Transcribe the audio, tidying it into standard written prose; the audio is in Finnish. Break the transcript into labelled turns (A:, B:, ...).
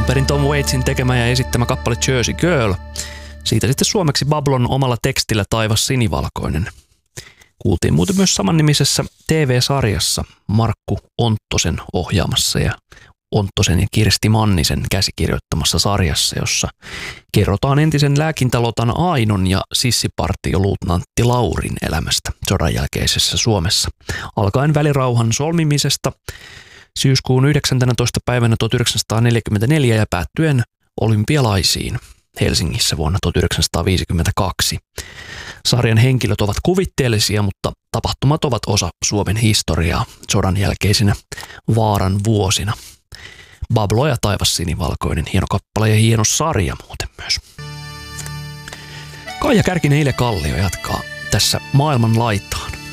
A: Alun perin Tom Waitsin tekemä ja esittämä kappale Jersey Girl. Siitä sitten suomeksi Bablon omalla tekstillä Taivas sinivalkoinen. Kuultiin muuten myös samannimisessä TV-sarjassa Markku Onttosen ohjaamassa ja Onttosen ja Kirsti Mannisen käsikirjoittamassa sarjassa, jossa kerrotaan entisen lääkintälotan Ainon ja sissipartioluutnantti Laurin elämästä sodan jälkeisessä Suomessa. Alkaen välirauhan solmimisesta syyskuun 19. päivänä 1944 ja päättyen olympialaisiin Helsingissä vuonna 1952. Sarjan henkilöt ovat kuvitteellisia, mutta tapahtumat ovat osa Suomen historiaa sodan jälkeisinä vaaran vuosina. Bablo ja Taivas sinivalkoinen, hieno kappale ja hieno sarja muuten myös. Kaija Kärkinen, Ile Kallio jatkaa tässä maailman laitaan.